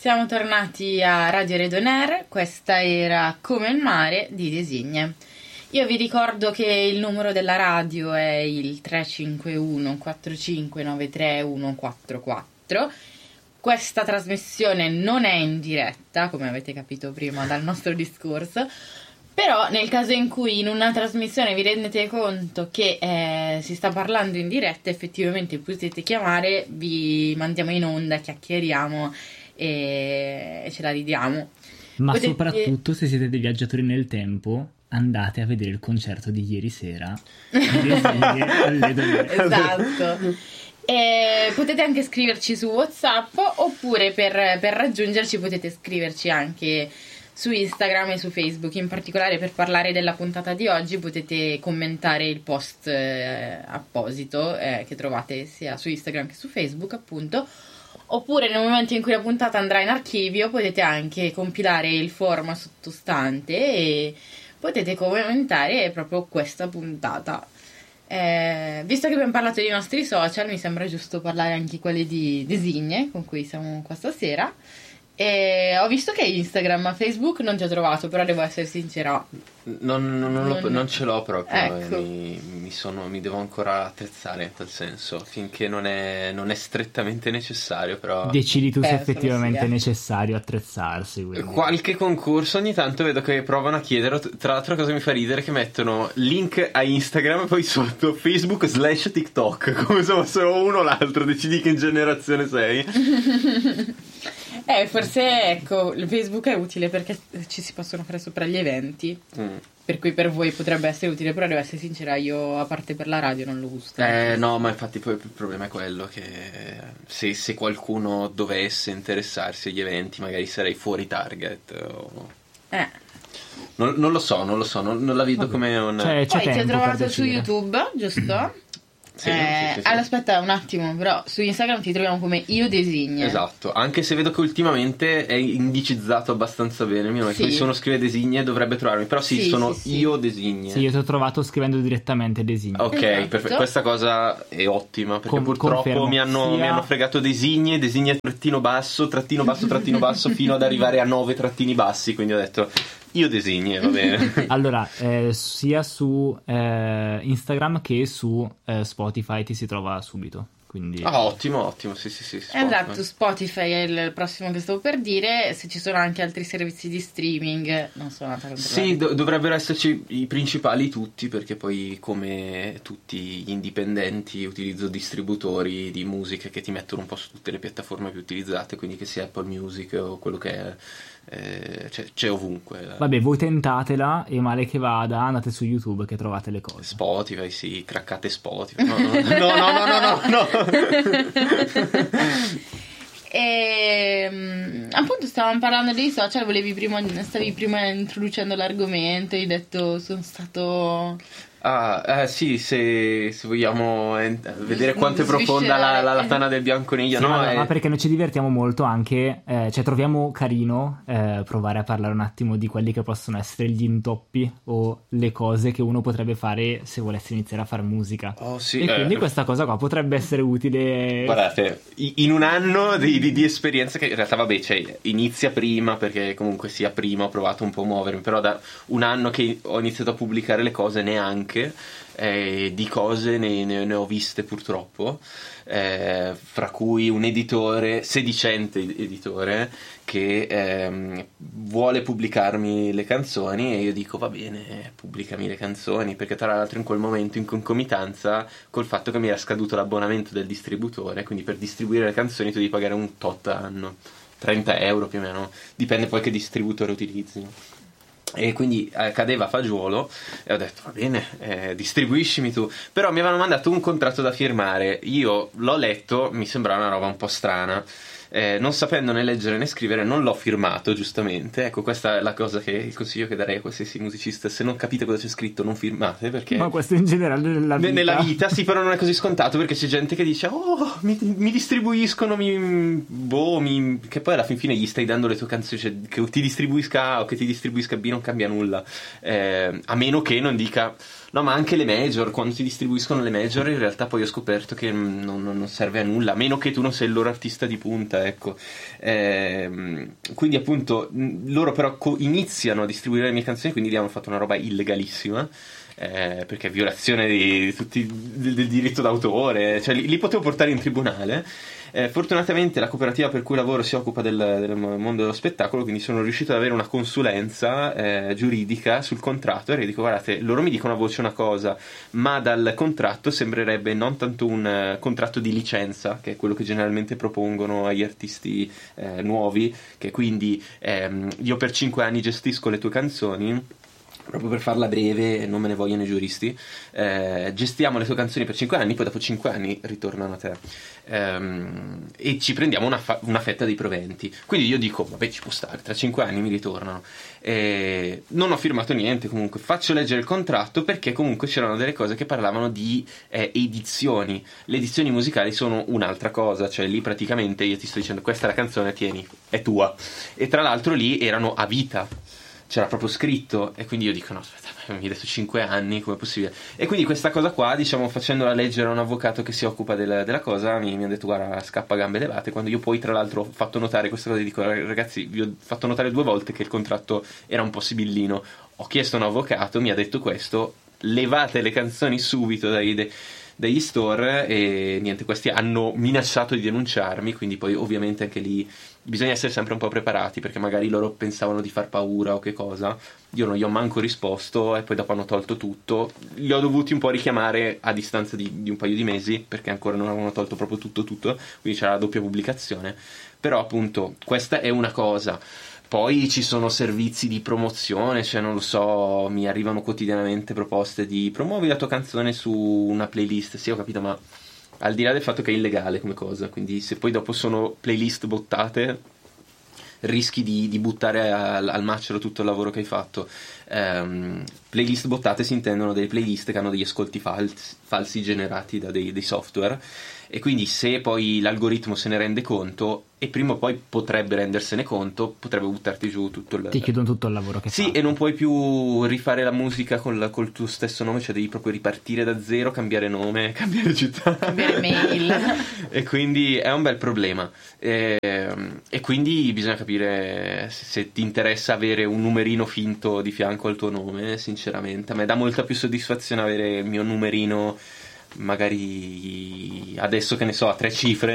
Siamo tornati a Radio Red On Air, questa era Come il mare di Designe. Io vi ricordo che il numero della radio è il 351 4593 144. Questa trasmissione non è in diretta, come avete capito prima dal nostro discorso, però nel caso in cui in una trasmissione vi rendete conto che si sta parlando in diretta, effettivamente potete chiamare, vi mandiamo in onda, chiacchieriamo e ce la ridiamo. Ma soprattutto se siete dei viaggiatori nel tempo, andate a vedere il concerto di ieri sera. Esatto. E potete anche scriverci su WhatsApp, oppure per raggiungerci potete scriverci anche su Instagram e su Facebook. In particolare, per parlare della puntata di oggi, potete commentare il post apposito che trovate sia su Instagram che su Facebook, appunto. Oppure nel momento in cui la puntata andrà in archivio potete anche compilare il forum sottostante e potete commentare proprio questa puntata. Visto che abbiamo parlato dei nostri social, mi sembra giusto parlare anche quelli di Designe, con cui siamo qua stasera. E ho visto che Instagram, Facebook non ti ho trovato, però devo essere sincera, non ce l'ho proprio. Ecco. Mi devo ancora attrezzare in tal senso, finché non è strettamente necessario, però decidi tu se Penso effettivamente sia è necessario attrezzarsi, quindi. qualche concorso ogni tanto vedo che provano a chiedere. Tra l'altro, cosa mi fa ridere, che mettono link a Instagram e poi sotto Facebook/TikTok, come se fossero uno o l'altro, decidi che generazione sei. Forse ecco, il Facebook è utile perché ci si possono fare sopra gli eventi, per cui per voi potrebbe essere utile, però devo essere sincera, io a parte per la radio non lo uso. No, ma infatti poi il problema è quello che se qualcuno dovesse interessarsi agli eventi, magari sarei fuori target Non lo so, non la vedo come un... C'è Poi ti ho tempo per trovato su decidere. YouTube, giusto? Sì. Allora, aspetta un attimo, però su Instagram ti troviamo come Io Designe. Esatto, anche se vedo che ultimamente è indicizzato abbastanza bene. Sì. Se uno scrive Designe dovrebbe trovarmi, però Sì, sono sì. Io Designe. Sì, io ti ho trovato scrivendo direttamente Designe. Ok, Esatto. perfetto. Questa cosa è ottima, perché purtroppo confermo. mi hanno fregato Designe trattino basso fino ad arrivare a 9 trattini bassi, quindi ho detto Io Designe, va bene. Allora, sia su Instagram che su Spotify ti si trova subito. Quindi... Ottimo, sì. Esatto, Spotify è il prossimo che stavo per dire. Se ci sono anche altri servizi di streaming, non sono andata a controllare. Sì, dovrebbero esserci i principali tutti, perché poi, come tutti gli indipendenti, utilizzo distributori di musica che ti mettono un po' su tutte le piattaforme più utilizzate, quindi che sia Apple Music o quello che è, c'è ovunque. Vabbè, voi tentatela e male che vada, andate su YouTube che trovate le cose. Spotify, sì, craccate Spotify. No. E appunto stavamo parlando dei social, stavi prima introducendo l'argomento, hai detto sono stato... Sì, se vogliamo vedere quanto è profonda la tana del bianconiglio, Sì, no? ma perché noi ci divertiamo molto anche, cioè troviamo carino provare a parlare un attimo di quelli che possono essere gli intoppi o le cose che uno potrebbe fare se volesse iniziare a fare musica. Sì, e quindi questa cosa qua potrebbe essere utile. Guardate, in un anno di esperienza, che in realtà vabbè, inizia prima, perché comunque sia prima ho provato un po' a muovermi, però da un anno che ho iniziato a pubblicare le cose, neanche di cose ne ho viste purtroppo, fra cui un editore, sedicente editore, che vuole pubblicarmi le canzoni, e io dico va bene, pubblicami le canzoni, perché tra l'altro in quel momento in concomitanza col fatto che mi era scaduto l'abbonamento del distributore, quindi per distribuire le canzoni tu devi pagare un tot anno, 30 euro più o meno, dipende poi che distributore utilizzi. E quindi cadeva a fagiolo e ho detto va bene, distribuiscimi tu. Però mi avevano mandato un contratto da firmare, io l'ho letto, mi sembrava una roba un po' strana, non sapendo né leggere né scrivere non l'ho firmato, giustamente. Ecco, questa è la cosa il consiglio che darei a qualsiasi musicista: se non capite cosa c'è scritto non firmate, perché Ma questo in generale nella vita sì, però non è così scontato, perché c'è gente che dice mi distribuiscono, che poi alla fin fine gli stai dando le tue canzoni, cioè, che ti distribuisca A o che ti distribuisca B non cambia nulla, a meno che non dica no, ma anche le major, quando ti distribuiscono le major in realtà poi ho scoperto che non serve a nulla, a meno che tu non sei il loro artista di punta, ecco. Quindi appunto loro però iniziano a distribuire le mie canzoni, quindi gli hanno fatto una roba illegalissima, perché è violazione del diritto d'autore, cioè li potevo portare in tribunale. Fortunatamente la cooperativa per cui lavoro si occupa del mondo dello spettacolo, quindi sono riuscito ad avere una consulenza giuridica sul contratto, e dico guardate, loro mi dicono a voce una cosa, ma dal contratto sembrerebbe non tanto un contratto di licenza, che è quello che generalmente propongono agli artisti nuovi, che quindi io per 5 anni gestisco le tue canzoni. Proprio per farla breve, non me ne vogliono i giuristi, gestiamo le tue canzoni per 5 anni, poi dopo 5 anni ritornano a te, e ci prendiamo una fetta dei proventi. Quindi io dico, vabbè, ci può stare, tra 5 anni mi ritornano. Non ho firmato niente, comunque faccio leggere il contratto, perché comunque c'erano delle cose che parlavano di edizioni. Le edizioni musicali sono un'altra cosa, cioè lì praticamente io ti sto dicendo questa è la canzone, tieni, è tua, e tra l'altro lì erano a vita, c'era proprio scritto, e quindi io dico no, aspetta, mi hai detto 5 anni, com'è possibile? E quindi questa cosa qua, diciamo, facendola leggere a un avvocato che si occupa della cosa, mi ha detto guarda, scappa a gambe levate. Quando io poi tra l'altro ho fatto notare questa cosa, dico ragazzi, vi ho fatto notare 2 volte che il contratto era un po' sibillino, ho chiesto a un avvocato, mi ha detto questo, levate le canzoni subito dagli store, e niente, questi hanno minacciato di denunciarmi, quindi poi ovviamente anche lì bisogna essere sempre un po' preparati, perché magari loro pensavano di far paura o che cosa. Io non gli ho manco risposto, e poi dopo hanno tolto tutto. Li ho dovuti un po' richiamare a distanza di un paio di mesi, perché ancora non avevano tolto proprio tutto, quindi c'era la doppia pubblicazione. Però appunto questa è una cosa. Poi ci sono servizi di promozione, cioè non lo so, mi arrivano quotidianamente proposte di promuovi la tua canzone su una playlist. Sì, ho capito, ma al di là del fatto che è illegale come cosa, quindi se poi dopo sono playlist bottate, rischi di buttare al macero tutto il lavoro che hai fatto. Playlist bottate si intendono delle playlist che hanno degli ascolti falsi generati da dei software, e quindi se poi l'algoritmo se ne rende conto, e prima o poi potrebbe rendersene conto, potrebbe buttarti giù tutto il... Ti chiudono tutto il lavoro che sì, fai. e non puoi più rifare la musica col tuo stesso nome, cioè devi proprio ripartire da zero, cambiare nome, cambiare città, cambiare mail. E quindi è un bel problema, e quindi bisogna capire se ti interessa avere un numerino finto di fianco al tuo nome. Sinceramente a me dà molta più soddisfazione avere il mio numerino, magari adesso che ne so, a 3 cifre,